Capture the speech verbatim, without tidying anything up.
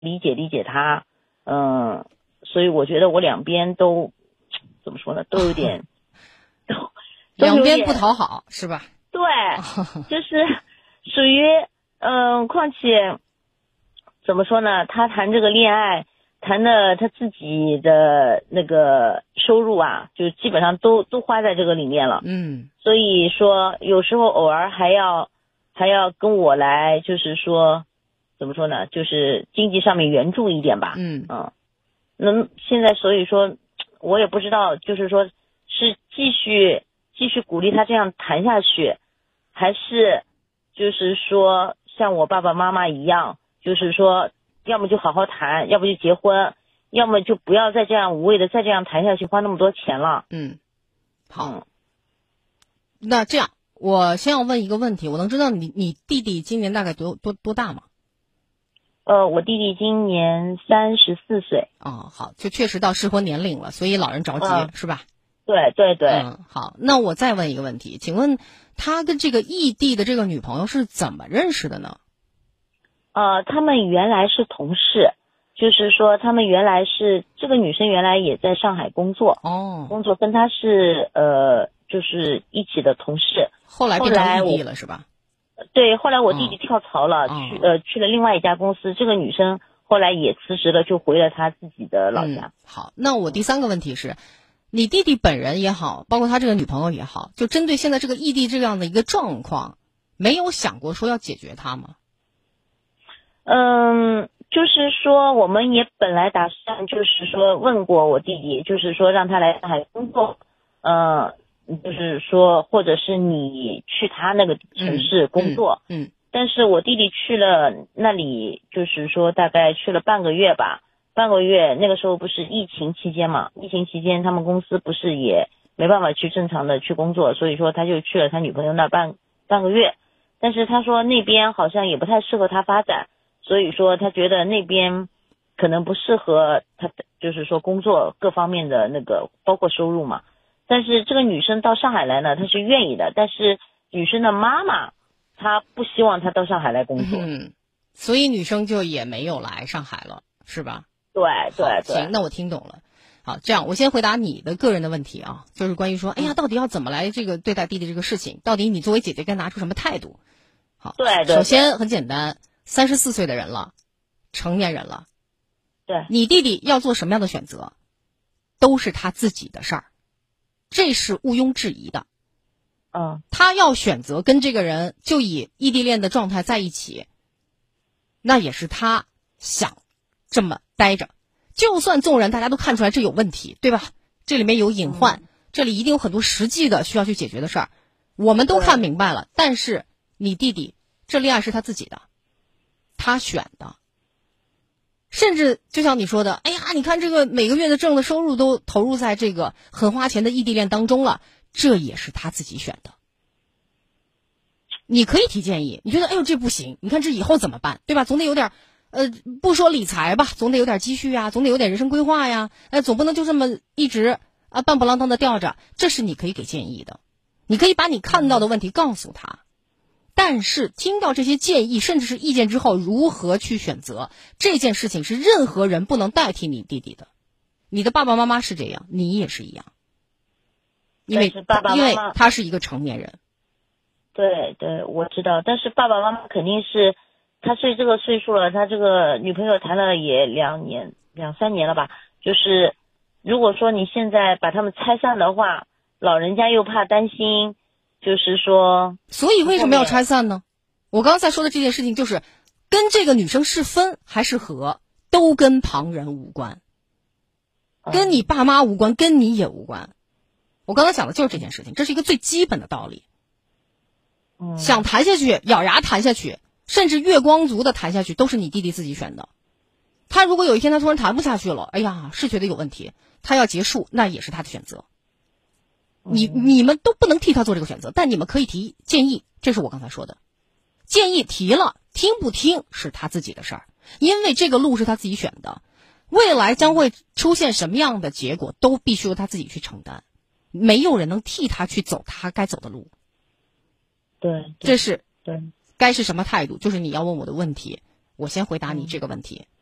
理解理解他，嗯，所以我觉得我两边都怎么说呢，都有点都两边不讨好是吧？ 对，就是属于嗯、呃，况且怎么说呢，他谈这个恋爱谈的他自己的那个收入啊，就基本上都都花在这个里面了。 嗯， 所以说有时候偶尔还要还要跟我来，就是说怎么说呢，就是经济上面援助一点吧。 嗯嗯，那现在所以说我也不知道，就是说是继续继续鼓励他这样谈下去，还是就是说像我爸爸妈妈一样，就是说要么就好好谈，要不就结婚，要么就不要再这样无谓的再这样谈下去，花那么多钱了。 嗯，好。 嗯， 那这样，我先要问一个问题，我能知道你你弟弟今年大概多多多大吗？ 呃，我弟弟今年三十四岁。 哦，好，就确实到适婚年龄了，所以老人着急、 嗯、 是吧？ 对对对。 嗯，好，那我再问一个问题，请问他跟这个异地的这个女朋友是怎么认识的呢？ 呃，他们原来是同事，就是说他们原来是这个女生原来也在上海工作， 哦， 工作跟他是呃就是一起的同事， 后来变成异地了是吧？ 对，后来我弟弟跳槽了， 哦、 去呃去了另外一家公司，这个女生后来也辞职了，就回了她自己的老家。 嗯、好，那我第三个问题是，你弟弟本人也好，包括他这个女朋友也好，就针对现在这个异地这样的一个状况，没有想过说要解决它吗？ 嗯，就是说我们也本来打算就是说问过我弟弟，就是说让他来上海工作，呃就是说或者是你去他那个城市工作。 嗯，嗯嗯， 但是我弟弟去了那里，就是说大概去了半个月吧，半个月那个时候不是疫情期间嘛，疫情期间他们公司不是也没办法去正常的去工作，所以说他就去了他女朋友那半半个月，但是他说那边好像也不太适合他发展，所以说他觉得那边可能不适合他，就是说工作各方面的那个包括收入嘛。但是这个女生到上海来呢，她是愿意的，但是女生的妈妈她不希望她到上海来工作。 嗯，所以女生就也没有来上海了，是吧？ 对对对。 行，那我听懂了。好，这样我先回答你的个人的问题啊，就是关于说，哎呀，到底要怎么来这个对待弟弟这个事情？到底你作为姐姐该拿出什么态度？好， 对对对。 首先很简单，三十四岁的人了，成年人了， 对， 你弟弟要做什么样的选择，都是他自己的事儿，这是毋庸置疑的。 嗯， 他要选择跟这个人就以异地恋的状态在一起，那也是他想这么待着。就算纵然大家都看出来这有问题，对吧？这里面有隐患，嗯、这里一定有很多实际的需要去解决的事儿，我们都看明白了。但是你弟弟这恋爱是他自己的，他选的。甚至就像你说的，哎呀，你看这个每个月的挣的收入都投入在这个很花钱的异地恋当中了，这也是他自己选的。你可以提建议，你觉得哎呦这不行，你看这以后怎么办，对吧？总得有点呃不说理财吧，总得有点积蓄啊，总得有点人生规划呀，哎总不能就这么一直啊半不啷当的吊着，这是你可以给建议的。你可以把你看到的问题告诉他。但是听到这些建议甚至是意见之后，如何去选择这件事情是任何人不能代替你弟弟的。你的爸爸妈妈是这样，你也是一样，因为爸爸妈妈因为他是一个成年人。 对对，我知道，但是爸爸妈妈肯定是他是这个岁数了，他这个女朋友谈了也两年两三年了吧，就是如果说你现在把他们拆散的话，老人家又怕担心，就是说， 所以为什么要拆散呢？我刚才说的这件事情就是跟这个女生是分还是合都跟旁人无关，跟你爸妈无关，跟你也无关。我刚才讲的就是这件事情，这是一个最基本的道理。 嗯， 想谈下去咬牙谈下去，甚至月光族的谈下去，都是你弟弟自己选的。他如果有一天他突然谈不下去了，哎呀是觉得有问题，他要结束，那也是他的选择。你你们都不能替他做这个选择，但你们可以提建议，这是我刚才说的。建议提了，听不听是他自己的事儿，因为这个路是他自己选的，未来将会出现什么样的结果都必须由他自己去承担，没有人能替他去走他该走的路。 对， 这是对该是什么态度，就是你要问我的问题，我先回答你这个问题。